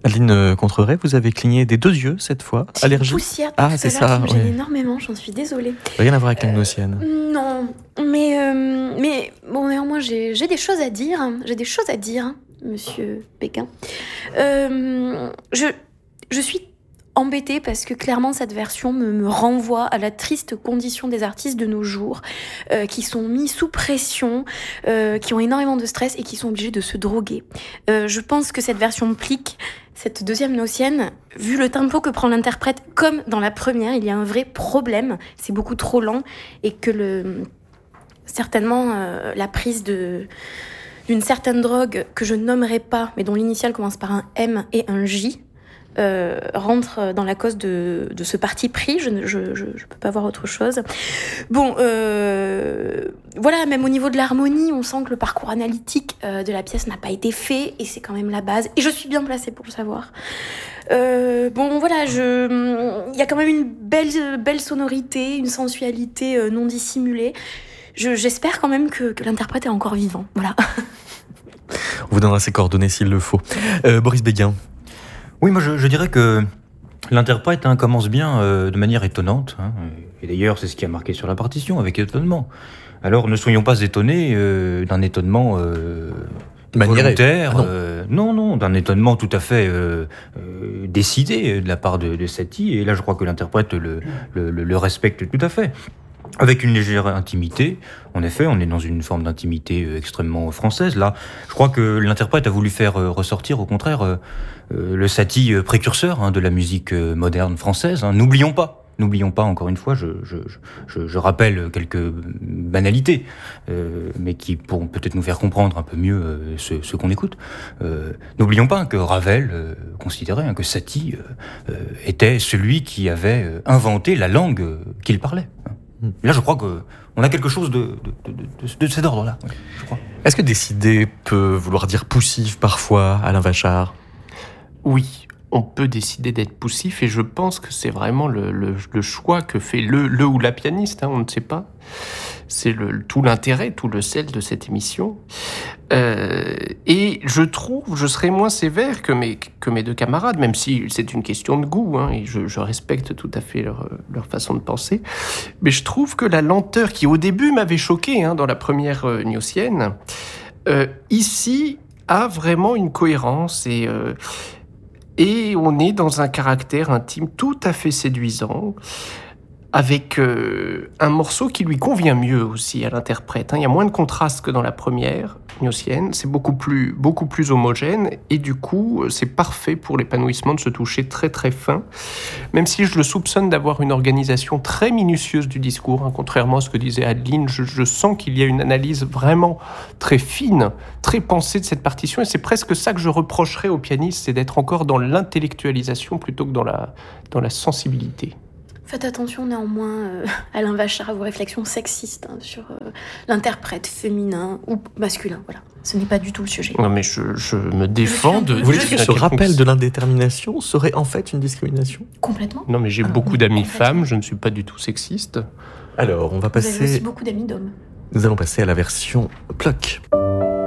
Adeline Contreret, vous avez cligné des 2 yeux cette fois. Allergie. Poussière, Ah, c'est ça. Qui me gêne énormément, j'en suis désolée. Rien à voir avec la gnossienne. Non, mais bon, néanmoins, j'ai des choses à dire. J'ai des choses à dire, monsieur Pékin. Je suis embêtée parce que clairement cette version me renvoie à la triste condition des artistes de nos jours qui sont mis sous pression, qui ont énormément de stress et qui sont obligés de se droguer. Je pense que cette version plique, cette deuxième notienne, vu le tempo que prend l'interprète, comme dans la première, il y a un vrai problème, c'est beaucoup trop lent et que certainement la prise d'une certaine drogue que je nommerai pas, mais dont l'initiale commence par un M et un J, rentre dans la cause de ce parti pris. Je peux pas voir autre chose. Bon, voilà, même au niveau de l'harmonie, on sent que le parcours analytique de la pièce n'a pas été fait, et c'est quand même la base, et je suis bien placée pour le savoir. Bon, voilà, il y a quand même une belle sonorité, une sensualité non dissimulée. J'espère quand même que l'interprète est encore vivant, voilà. On vous donnera ses coordonnées s'il le faut. Boris Béguin. Oui, moi je dirais que l'interprète commence bien de manière étonnante. Et d'ailleurs, c'est ce qui a marqué sur la partition, avec étonnement. Alors ne soyons pas étonnés d'un étonnement volontaire. Non, d'un étonnement tout à fait décidé de la part de Satie. Et là, je crois que l'interprète le respecte tout à fait. Avec une légère intimité. En effet, on est dans une forme d'intimité extrêmement française. Là, je crois que l'interprète a voulu faire ressortir, au contraire, le Satie précurseur de la musique moderne française. N'oublions pas, encore une fois, je rappelle quelques banalités, mais qui pourront peut-être nous faire comprendre un peu mieux ce qu'on écoute. N'oublions pas que Ravel considérait que Satie était celui qui avait inventé la langue qu'il parlait. Là, je crois qu'on a quelque chose de cet ordre-là, je crois. Est-ce que décider peut vouloir dire poussif parfois, Alain Vachard ? Oui, on peut décider d'être poussif, et je pense que c'est vraiment le choix que fait le ou la pianiste, on ne sait pas. C'est tout l'intérêt, tout le sel de cette émission. Et je serais moins sévère que mes 2 camarades, même si c'est une question de goût, et je respecte tout à fait leur façon de penser. Mais je trouve que la lenteur qui, au début, m'avait choqué dans la première gnossienne, ici, a vraiment une cohérence, et on est dans un caractère intime tout à fait séduisant, avec un morceau qui lui convient mieux aussi à l'interprète. Il y a moins de contraste que dans la première gnossienne, c'est beaucoup plus homogène, et du coup, c'est parfait pour l'épanouissement de ce toucher très très fin, même si je le soupçonne d'avoir une organisation très minutieuse du discours, contrairement à ce que disait Adeline. Je sens qu'il y a une analyse vraiment très fine, très pensée de cette partition, et c'est presque ça que je reprocherais au pianiste, c'est d'être encore dans l'intellectualisation plutôt que dans la sensibilité. Faites attention néanmoins, Alain Vachard, à vos réflexions sexistes sur l'interprète féminin ou masculin. Voilà, ce n'est pas du tout le sujet. Non, mais je me défends de... Vous voulez dire que ce rappel de l'indétermination serait en fait une discrimination ? Complètement. Non, mais j'ai beaucoup d'amis femmes, je ne suis pas du tout sexiste. Alors, on va passer... Vous avez aussi beaucoup d'amis d'hommes. Nous allons passer à la version Plock.